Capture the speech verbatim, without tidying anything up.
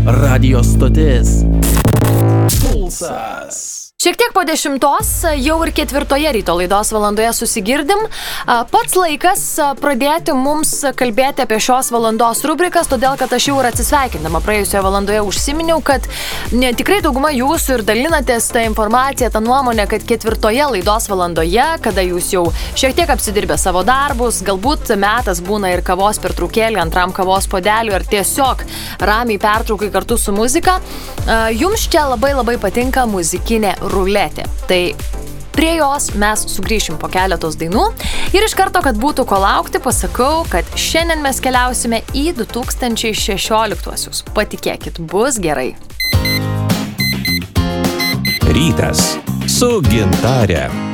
Radio stotis Pulsas. Šiek tiek po dešimtos, jau ir ketvirtoje ryto laidos valandoje susigirdim. Pats laikas pradėti mums kalbėti apie šios valandos rubrikas, todėl kad aš jau ir atsisveikindama praėjusioje valandoje užsiminiau, kad ne, tikrai dauguma jūsų ir dalinatės tą informaciją, tą nuomonę, kad ketvirtoje laidos valandoje, kada jūs jau šiek tiek apsidirbę savo darbus, galbūt metas būna ir kavos pertraukėlį, antram kavos podeliui ar tiesiog ramiai pertraukai kartu su muzika, jums čia labai labai patinka muzikinė ruletė. Tai prie jos mes sugrįšim po keletos dainų ir iš karto, kad būtų ko laukti, pasakau, kad šiandien mes keliausime į du tūkstančiai šešioliktuosius. Patikėkit, bus gerai. Rytas su Gintare.